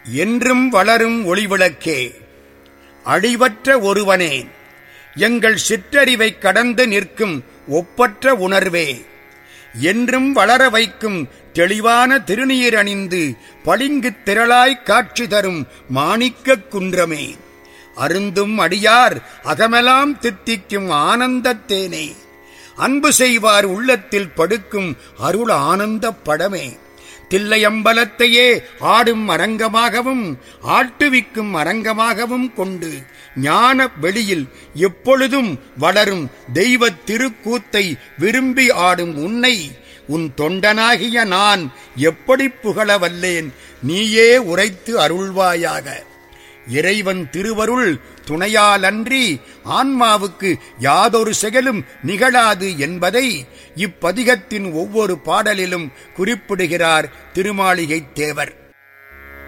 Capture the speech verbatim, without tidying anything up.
என்றும் வளரும் ஒளிவிளக்கே, அழிவற்ற ஒருவனே, எங்கள் சிற்றறிவை கடந்து நிற்கும் ஒப்பற்ற உணர்வே, என்றும் வளர வைக்கும் தெளிவான திருநீர் அணிந்து பளிங்குத் திரளாய்க் காட்சி தரும் மாணிக்கக் குன்றமே, அருந்தும் அடியார் அகமெலாம் தித்திக்கும் ஆனந்தத் தேனே, அன்பு செய்வார் உள்ளத்தில் படுக்கும் அருள் ஆனந்தப் படமே, தில்லையம்பலத்தையே ஆடும் அரங்கமாகவும் ஆட்டுவிக்கும் அரங்கமாகவும் கொண்டு ஞான வெளியில் எப்பொழுதும் வளரும் தெய்வத் திருக்கூத்தை விரும்பி ஆடும் உன்னை உன் தொண்டனாகிய நான் எப்படி புகழ வல்லேன், நீயே உரைத்து அருள்வாயாக. இறைவன் திருவருள் துணையாலன்றி ஆன்மாவுக்கு யாதொரு செயலும் நிகழாது என்பதை இப்பதிகத்தின் ஒவ்வொரு பாடலிலும் குறிப்பிடுகிறார் திருமாளிகைத் தேவர்.